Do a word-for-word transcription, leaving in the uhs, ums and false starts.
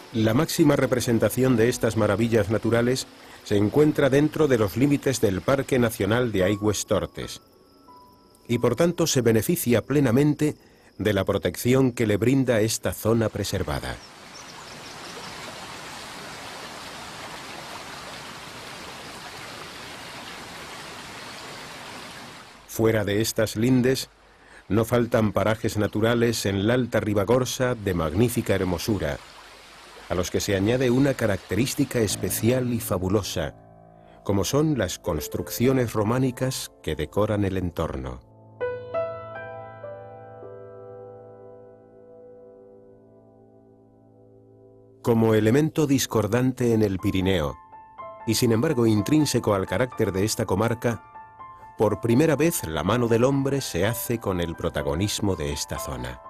La máxima representación de estas maravillas naturales se encuentra dentro de los límites del Parque Nacional de Aigües-Tortes y por tanto se beneficia plenamente de la protección que le brinda esta zona preservada. Fuera de estas lindes, no faltan parajes naturales en la Alta Ribagorza de magnífica hermosura, a los que se añade una característica especial y fabulosa, como son las construcciones románicas que decoran el entorno. Como elemento discordante en el Pirineo, y sin embargo intrínseco al carácter de esta comarca, por primera vez la mano del hombre se hace con el protagonismo de esta zona.